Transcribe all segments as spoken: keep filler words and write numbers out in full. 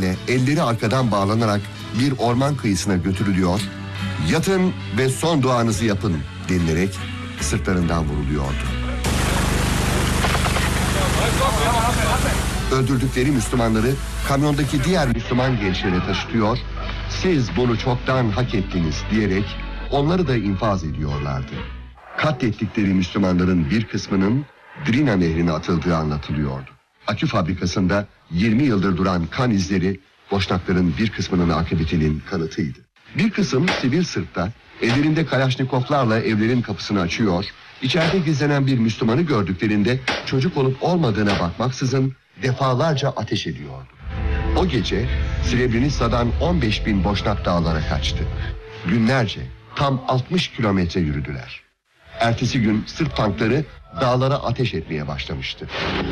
ile elleri arkadan bağlanarak bir orman kıyısına götürülüyor, yatın ve son duanızı yapın denilerek sırtlarından vuruluyordu. Öldürdükleri Müslümanları kamyondaki diğer Müslüman gençlere taşıtıyor, siz bunu çoktan hak ettiniz diyerek onları da infaz ediyorlardı. Katlettikleri Müslümanların bir kısmının Drina nehrine atıldığı anlatılıyordu. Akü fabrikasında yirmi yıldır duran kan izleri Boşnakların bir kısmının akıbetinin kanıtıydı. Bir kısım sivil Sırplar ellerinde Kalaşnikovlarla evlerin kapısını açıyor, içeride gizlenen bir Müslümanı gördüklerinde çocuk olup olmadığına bakmaksızın defalarca ateş ediyordu. O gece Srebrenica'dan on beş bin Boşnak dağlara kaçtı. Günlerce tam altmış kilometre yürüdüler. Ertesi gün Sırp tankları dağlara ateş etmeye başlamıştı.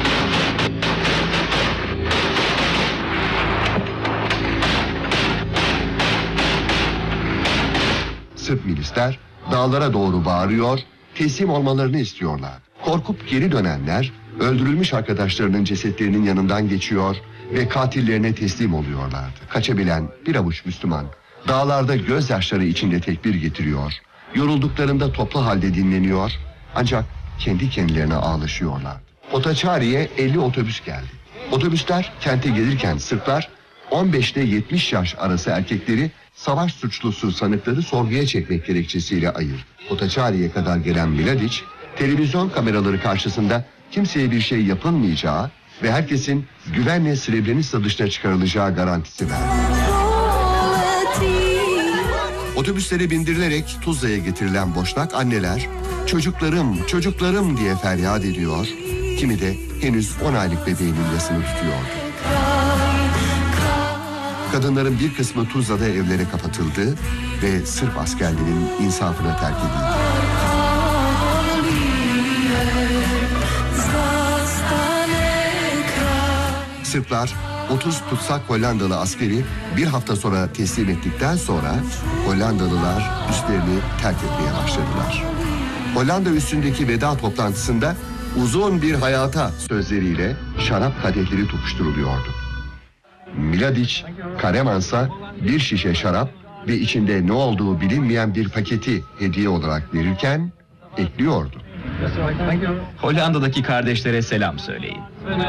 Sırp milisler dağlara doğru bağırıyor, teslim olmalarını istiyorlar. Korkup geri dönenler öldürülmüş arkadaşlarının cesetlerinin yanından geçiyor ve katillerine teslim oluyorlardı. Kaçabilen bir avuç Müslüman dağlarda gözyaşları içinde tekbir getiriyor, yorulduklarında toplu halde dinleniyor, ancak kendi kendilerine ağlaşıyorlardı. Otaçari'ye elli otobüs geldi. Otobüsler kente gelirken Sırplar on beş ile yetmiş yaş arası erkekleri savaş suçlusu sanıkları sorguya çekmek gerekçesiyle ayırdı. Otaçari'ye kadar gelen Miladić, televizyon kameraları karşısında kimseye bir şey yapılmayacağı ve herkesin güvenle Srebrenica dışına çıkarılacağı garantisi verdi. Otobüslere bindirilerek Tuzla'ya getirilen Boşnak anneler, çocuklarım, çocuklarım diye feryat ediyor, kimi de henüz on aylık bebeğinin yasını tutuyordu. Kadınların bir kısmı Tuzla'da evlere kapatıldı ve Sırp askerlerin insafına terk edildi. Sırplar otuz tutsak Hollandalı askeri bir hafta sonra teslim ettikten sonra Hollandalılar üslerini terk etmeye başladılar. Hollanda üssündeki veda toplantısında uzun bir hayata sözleriyle şarap kadehleri tokuşturuluyordu. Miladić, Karemans'a bir şişe şarap ve içinde ne olduğu bilinmeyen bir paketi hediye olarak verirken ekliyordu. Hollanda'daki kardeşlere selam söyleyin.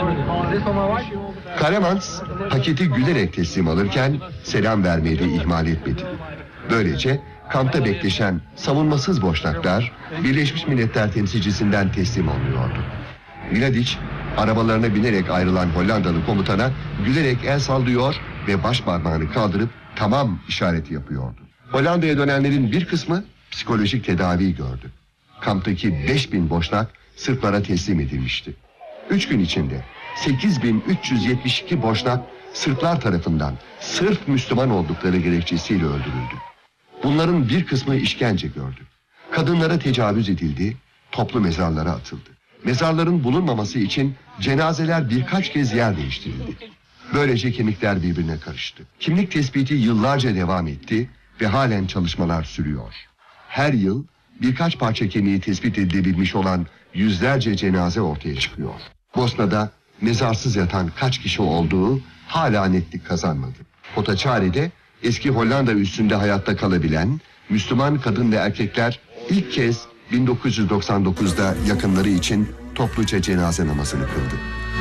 Karemans paketi gülerek teslim alırken selam vermeyi de ihmal etmedi. Böylece kampta bekleşen savunmasız Boşnaklar Birleşmiş Milletler temsilcisinden teslim oluyordu. Miladić arabalarına binerek ayrılan Hollandalı komutana gülerek el sallıyor ve baş parmağını kaldırıp tamam işareti yapıyordu. Hollanda'ya dönenlerin bir kısmı psikolojik tedavi gördü. Kamptaki beş bin Boşnak Sırplara teslim edilmişti. Üç gün içinde sekiz bin üç yüz yetmiş iki Boşnak Sırplar tarafından sırf Müslüman oldukları gerekçesiyle öldürüldü. Bunların bir kısmı işkence gördü. Kadınlara tecavüz edildi, toplu mezarlara atıldı. Mezarların bulunmaması için cenazeler birkaç kez yer değiştirildi. Böylece kemikler birbirine karıştı. Kimlik tespiti yıllarca devam etti ve halen çalışmalar sürüyor. Her yıl birkaç parça kemiği tespit edilebilmiş olan yüzlerce cenaze ortaya çıkıyor. Bosna'da mezarsız yatan kaç kişi olduğu hala netlik kazanmadı. Otaçari'de eski Hollanda üssünde hayatta kalabilen Müslüman kadın ve erkekler ilk kez bin dokuz yüz doksan dokuzda yakınları için topluca cenaze namazını kıldı.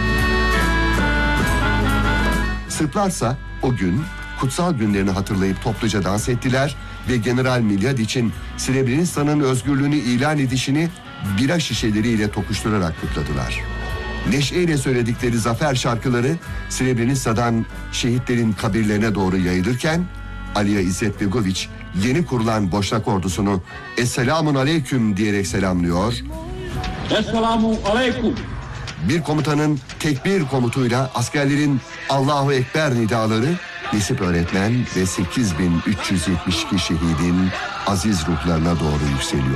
Sırplarsa o gün kutsal günlerini hatırlayıp topluca dans ettiler ve General Miladić'in Srebrenica'nın özgürlüğünü ilan edişini bira şişeleriyle tokuşturarak kutladılar. Neşeyle söyledikleri zafer şarkıları Srebrenica'dan şehitlerin kabirlerine doğru yayılırken Alija İzzetbegović yeni kurulan Boşnak ordusunu "Esselamun aleyküm" diyerek selamlıyor. Esselamun aleyküm. Bir komutanın tekbir komutuyla askerlerin Allahu Ekber nidaları Nesip öğretmen ve sekiz bin üç yüz yetmiş iki şehidin aziz ruhlarına doğru yükseliyor.